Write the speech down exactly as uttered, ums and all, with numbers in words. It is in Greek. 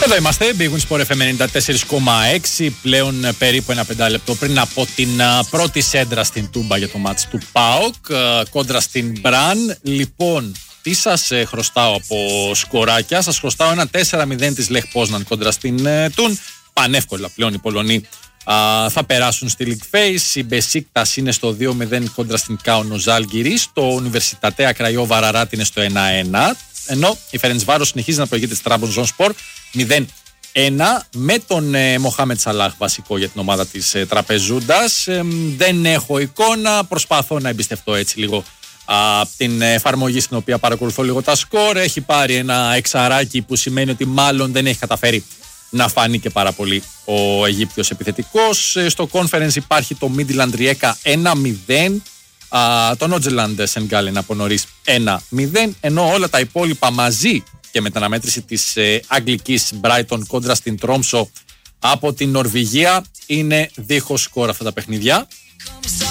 Εδώ είμαστε, Big Win Sport εφ εμ ενενήντα τέσσερα κόμμα έξι, πλέον περίπου ένα πεντάλεπτο πριν από την πρώτη σέντρα στην Τούμπα για το μάτς του ΠΑΟΚ, κόντρα στην Μπραν. Λοιπόν, τι σας χρωστάω από σκοράκια? Σας χρωστάω ένα τέσσερα μηδέν της Λεχ Πόσναν κόντρα στην Τουν. Πανεύκολα πλέον οι Πολωνοί α, θα περάσουν στη League Phase. Η Μπεσίκτας είναι στο δύο μηδέν κόντρα στην Κάουνο Ζάλγκιρις. Το Ουνιβερσιτατέα Κραϊόβα Ραράτ είναι στο ένα ένα. Ενώ η Φερεντσβάρος συνεχίζει να προηγείται της Τραμπονζόνσπορ μηδέν ένα με τον ε, Μοχάμετ Σαλάχ βασικό για την ομάδα της ε, Τραπεζούντας. Ε, δεν έχω εικόνα, προσπαθώ να εμπιστευτώ έτσι λίγο α, την εφαρμογή στην οποία παρακολουθώ λίγο τα σκορ. Έχει πάρει ένα εξαράκι που σημαίνει ότι μάλλον δεν έχει καταφέρει να φανεί και πάρα πολύ ο Αιγύπτιος επιθετικός. Ε, στο Conference υπάρχει το Midland Rijeka ένα μηδέν. Uh, το Νότζελαντ Σενγκάλεν από νωρίς ένα μηδέν, ενώ όλα τα υπόλοιπα μαζί και με την αναμέτρηση της ε, Αγγλικής Brighton κόντρα στην Τρόμσο από την Νορβηγία είναι δίχως σκορ αυτά τα παιχνίδια.